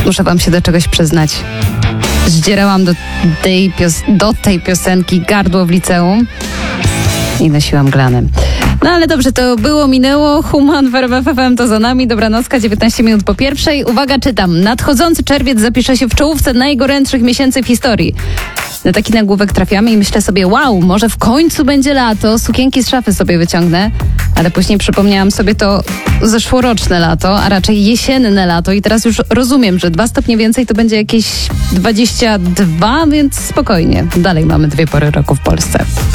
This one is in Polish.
Muszę wam się do czegoś przyznać. Zdzierałam do tej piosenki gardło w liceum i nosiłam glany. No ale dobrze, to było, minęło. Human w RMF FM to za nami. Dobranocka, 19 minut po pierwszej. Uwaga, czytam. Nadchodzący czerwiec zapisze się w czołówce najgorętszych miesięcy w historii. Na taki nagłówek trafiamy i myślę sobie, wow, może w końcu będzie lato, sukienki z szafy sobie wyciągnę. Ale później przypomniałam sobie to zeszłoroczne lato, a raczej jesienne lato i teraz już rozumiem, że 2 stopnie więcej to będzie jakieś 22, więc spokojnie. Dalej mamy 2 pory roku w Polsce.